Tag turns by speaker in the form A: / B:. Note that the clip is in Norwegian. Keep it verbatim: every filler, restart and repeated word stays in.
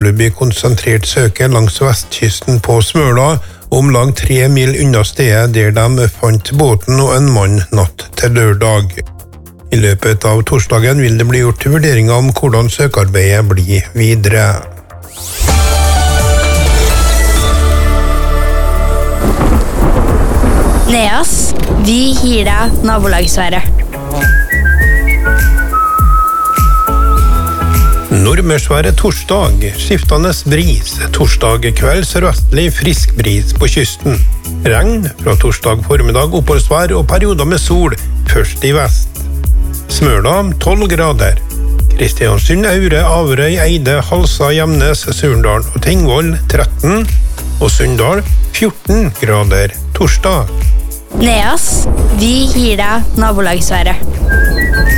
A: foreløpig konsentrert søke langs vestkysten på Smøla, om lag tre mil unna stedet der de fant båten og en mann natt til lørdag. I løpet av torsdagen vil det bli gjort vurderinger om hvordan søkearbeidet blir videre.
B: Neas, vi gir deg nabolagsværet.
A: Nordmørsværet torsdag, skiftende bris, torsdag kveld sørvestlig frisk bris på kysten. Regn fra torsdag formiddag oppholdsvær og perioder med sol, først i vest. Smøla tolv grader. Kristiansund, Aure, Averøy, Eide, Halsa, Gjemnes, Surndal og Tingvoll tretten, og Sunndal fjorten grader torsdag.
B: Neas, vi gir deg nabolagsværet.